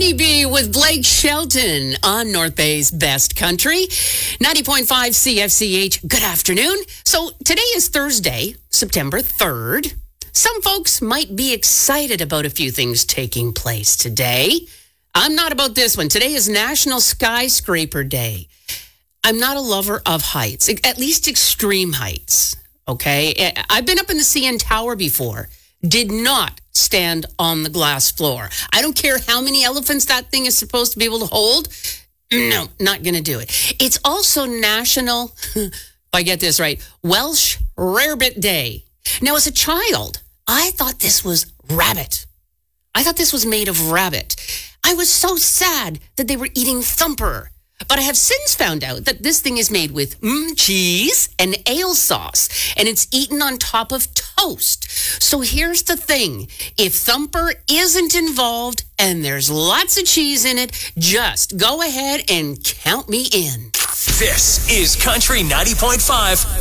Honeybee with Blake Shelton on North Bay's Best Country. 90.5 CFCH. Good afternoon. So today is Thursday, September 3rd. Some folks might be excited about a few things taking place today. I'm not about this one. Today is National Skyscraper Day. I'm not a lover of heights, at least extreme heights, okay? I've been up in the CN Tower before. Did not stand on the glass floor. I don't care how many elephants that thing is supposed to be able to hold. No, not going to do it. It's also National, if I get this right, Welsh Rarebit Day. Now, as a child, I thought this was rabbit. I thought this was made of rabbit. I was so sad that they were eating thumper. But I have since found out that this thing is made with cheese and ale sauce, and it's eaten on top of toast. So here's the thing. If thumper isn't involved and there's lots of cheese in it, just go ahead and count me in. This is Country 90.5